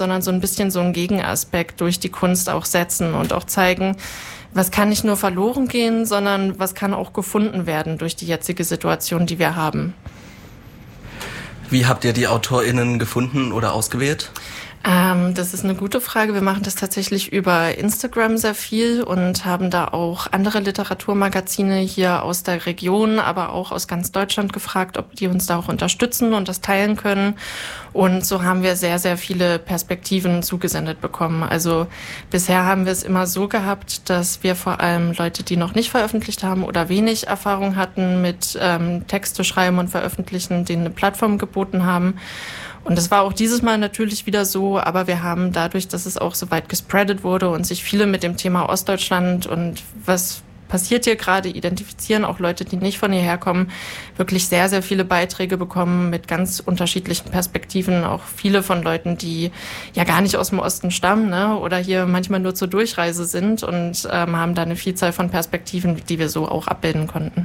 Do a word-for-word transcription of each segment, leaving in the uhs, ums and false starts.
sondern so ein bisschen so einen Gegenaspekt durch die Kunst auch setzen und auch zeigen, was kann nicht nur verloren gehen, sondern was kann auch gefunden werden durch die jetzige Situation, die wir haben. Wie habt ihr die AutorInnen gefunden oder ausgewählt? Ähm, das ist eine gute Frage. Wir machen das tatsächlich über Instagram sehr viel und haben da auch andere Literaturmagazine hier aus der Region, aber auch aus ganz Deutschland gefragt, ob die uns da auch unterstützen und das teilen können. Und so haben wir sehr, sehr viele Perspektiven zugesendet bekommen. Also bisher haben wir es immer so gehabt, dass wir vor allem Leute, die noch nicht veröffentlicht haben oder wenig Erfahrung hatten mit ähm, Texte schreiben und veröffentlichen, denen eine Plattform geboten haben. Und das war auch dieses Mal natürlich wieder so, aber wir haben dadurch, dass es auch so weit gespreadet wurde und sich viele mit dem Thema Ostdeutschland und was passiert hier gerade identifizieren, auch Leute, die nicht von hierher kommen, wirklich sehr, sehr viele Beiträge bekommen mit ganz unterschiedlichen Perspektiven, auch viele von Leuten, die ja gar nicht aus dem Osten stammen, ne, oder hier manchmal nur zur Durchreise sind und ähm, haben da eine Vielzahl von Perspektiven, die wir so auch abbilden konnten.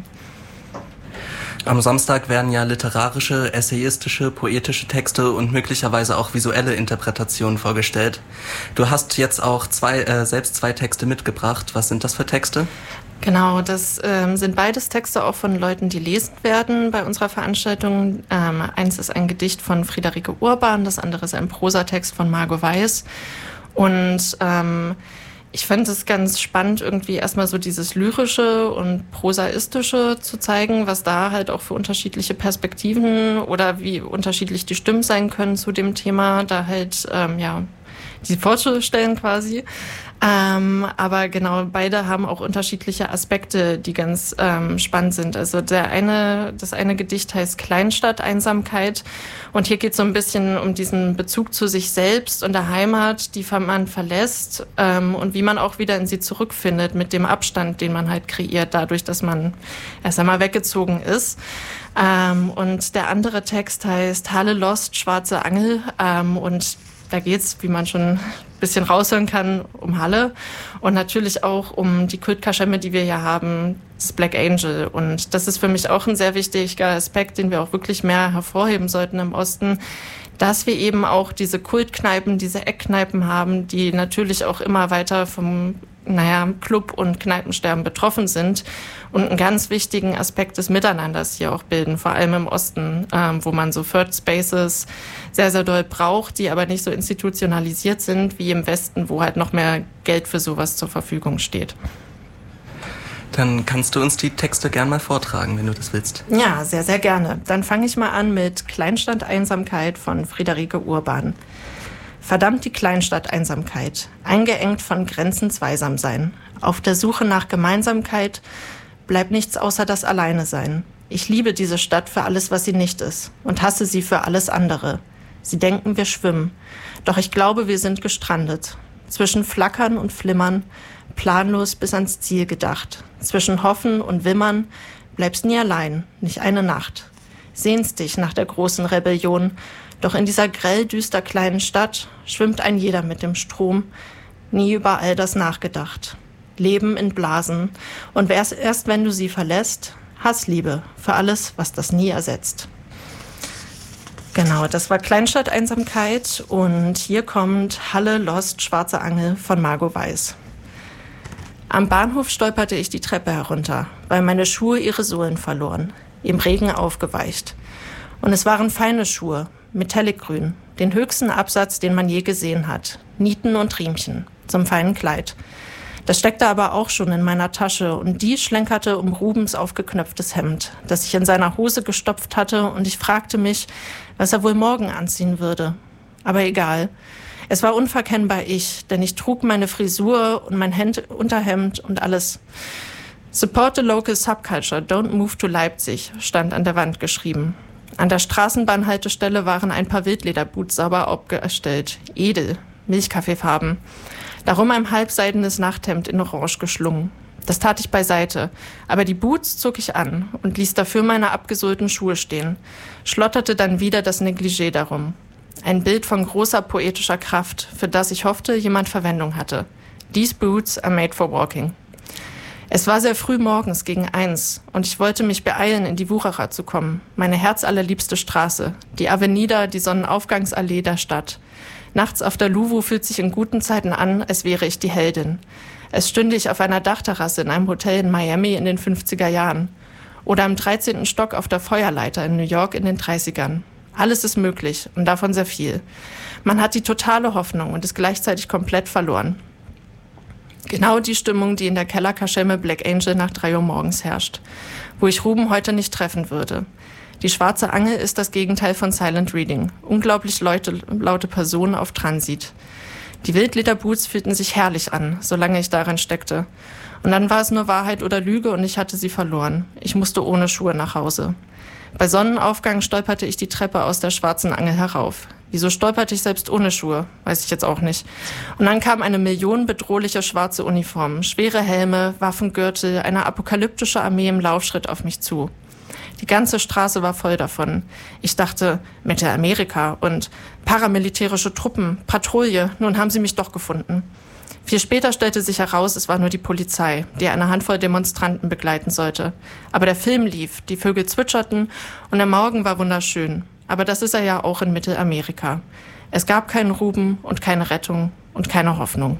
Am Samstag werden ja literarische, essayistische, poetische Texte und möglicherweise auch visuelle Interpretationen vorgestellt. Du hast jetzt auch zwei, äh, selbst zwei Texte mitgebracht. Was sind das für Texte? Genau, das ähm, sind beides Texte auch von Leuten, die lesen werden bei unserer Veranstaltung. Ähm, eins ist ein Gedicht von Friederike Urban, das andere ist ein Prosatext von Margot Weiß. Und ähm, ich fand es ganz spannend, irgendwie erstmal so dieses Lyrische und Prosaistische zu zeigen, was da halt auch für unterschiedliche Perspektiven oder wie unterschiedlich die Stimmen sein können zu dem Thema, da halt, ähm, ja, die vorzustellen quasi. Ähm, aber genau, beide haben auch unterschiedliche Aspekte, die ganz ähm, spannend sind. Also der eine, das eine Gedicht heißt Kleinstadt-Einsamkeit und hier geht es so ein bisschen um diesen Bezug zu sich selbst und der Heimat, die man verlässt ähm, und wie man auch wieder in sie zurückfindet mit dem Abstand, den man halt kreiert, dadurch, dass man erst einmal weggezogen ist. Ähm, und der andere Text heißt Halle Lost, schwarze Angel ähm, und da geht's, wie man schon ein bisschen raushören kann, um Halle und natürlich auch um die Kultkaschemme, die wir hier haben, das Black Angel. Und das ist für mich auch ein sehr wichtiger Aspekt, den wir auch wirklich mehr hervorheben sollten im Osten, dass wir eben auch diese Kultkneipen, diese Eckkneipen haben, die natürlich auch immer weiter vom naja, Club- und Kneipensterben betroffen sind und einen ganz wichtigen Aspekt des Miteinanders hier auch bilden, vor allem im Osten, ähm, wo man so Third Spaces sehr, sehr doll braucht, die aber nicht so institutionalisiert sind wie im Westen, wo halt noch mehr Geld für sowas zur Verfügung steht. Dann kannst du uns die Texte gern mal vortragen, wenn du das willst. Ja, sehr, sehr gerne. Dann fange ich mal an mit Kleinstadt-Einsamkeit von Friederike Urban. Verdammt die Kleinstadt-Einsamkeit, eingeengt von Grenzen Zweisamsein. Auf der Suche nach Gemeinsamkeit bleibt nichts außer das Alleine-Sein. Ich liebe diese Stadt für alles, was sie nicht ist und hasse sie für alles andere. Sie denken, wir schwimmen, doch ich glaube, wir sind gestrandet. Zwischen Flackern und Flimmern, planlos bis ans Ziel gedacht. Zwischen Hoffen und Wimmern bleibst nie allein, nicht eine Nacht. Sehnst dich nach der großen Rebellion, doch in dieser grell düster kleinen Stadt schwimmt ein jeder mit dem Strom, nie über all das nachgedacht. Leben in Blasen und erst, erst wenn du sie verlässt, Hassliebe für alles, was das nie ersetzt. Genau, das war Kleinstadt-Einsamkeit und hier kommt Halle Lost, schwarze Angel von Margot Weiß. Am Bahnhof stolperte ich die Treppe herunter, weil meine Schuhe ihre Sohlen verloren, im Regen aufgeweicht. Und es waren feine Schuhe, metallicgrün, den höchsten Absatz, den man je gesehen hat. Nieten und Riemchen, zum feinen Kleid. Das steckte aber auch schon in meiner Tasche und die schlenkerte um Rubens aufgeknöpftes Hemd, das ich in seiner Hose gestopft hatte und ich fragte mich, was er wohl morgen anziehen würde. Aber egal. Es war unverkennbar ich, denn ich trug meine Frisur und mein Hemd, Unterhemd und alles. Support the local subculture, don't move to Leipzig, stand an der Wand geschrieben. An der Straßenbahnhaltestelle waren ein paar Wildlederboots sauber aufgestellt. Edel, Milchkaffeefarben. Darum ein halbseidenes Nachthemd in Orange geschlungen. Das tat ich beiseite, aber die Boots zog ich an und ließ dafür meine abgesohlten Schuhe stehen, schlotterte dann wieder das Negligé darum. Ein Bild von großer poetischer Kraft, für das ich hoffte, jemand Verwendung hatte. These boots are made for walking. Es war sehr früh morgens gegen eins und ich wollte mich beeilen, in die Wucherer zu kommen, meine herzallerliebste Straße, die Avenida, die Sonnenaufgangsallee der Stadt. Nachts auf der Louvre fühlt sich in guten Zeiten an, als wäre ich die Heldin. Es stünde ich auf einer Dachterrasse in einem Hotel in Miami in den fünfziger Jahren. Oder im dreizehnten Stock auf der Feuerleiter in New York in den dreißigern. Alles ist möglich und davon sehr viel. Man hat die totale Hoffnung und ist gleichzeitig komplett verloren. Genau die Stimmung, die in der Kellerkaschemme Black Angel nach drei Uhr morgens herrscht, wo ich Ruben heute nicht treffen würde. Die schwarze Angel ist das Gegenteil von Silent Reading. Unglaublich laute, laute Personen auf Transit. Die Wildlederboots fühlten sich herrlich an, solange ich darin steckte. Und dann war es nur Wahrheit oder Lüge und ich hatte sie verloren. Ich musste ohne Schuhe nach Hause. Bei Sonnenaufgang stolperte ich die Treppe aus der schwarzen Angel herauf. Wieso stolperte ich selbst ohne Schuhe? Weiß ich jetzt auch nicht. Und dann kam eine millionenbedrohliche schwarze Uniform, schwere Helme, Waffengürtel, eine apokalyptische Armee im Laufschritt auf mich zu. Die ganze Straße war voll davon. Ich dachte, Mittelamerika und paramilitärische Truppen, Patrouille, nun haben sie mich doch gefunden. Viel später stellte sich heraus, es war nur die Polizei, die eine Handvoll Demonstranten begleiten sollte. Aber der Film lief, die Vögel zwitscherten und der Morgen war wunderschön. Aber das ist er ja auch in Mittelamerika. Es gab keinen Ruben und keine Rettung und keine Hoffnung.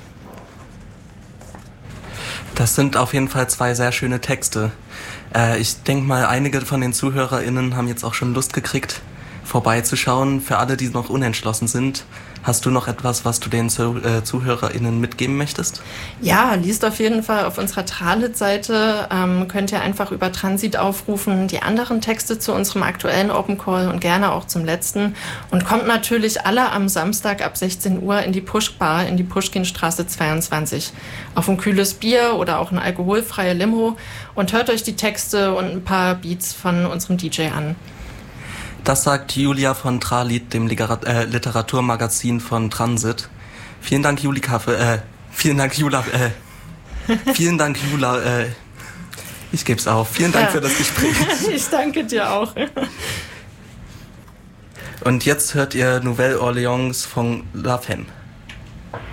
Das sind auf jeden Fall zwei sehr schöne Texte. Äh, ich denke mal, einige von den ZuhörerInnen haben jetzt auch schon Lust gekriegt, vorbeizuschauen. Für alle, die noch unentschlossen sind, hast du noch etwas, was du den Zu- äh, ZuhörerInnen mitgeben möchtest? Ja, liest auf jeden Fall auf unserer Tralit-Seite. Ähm, könnt ihr einfach über Transit aufrufen, die anderen Texte zu unserem aktuellen Open Call und gerne auch zum letzten. Und kommt natürlich alle am Samstag ab sechzehn Uhr in die Pushbar in die Puschkinstraße zweiundzwanzig. Auf ein kühles Bier oder auch eine alkoholfreie Limo und hört euch die Texte und ein paar Beats von unserem D J an. Das sagt Julia von Tralit, dem Literat- äh, Literaturmagazin von Transit. Vielen Dank, Julika, für, äh, vielen Dank, Jula, äh, vielen Dank, Jula, äh, ich geb's auf. Vielen Dank ja. für das Gespräch. Ich danke dir auch. Und jetzt hört ihr Nouvelle Orleans von La Femme.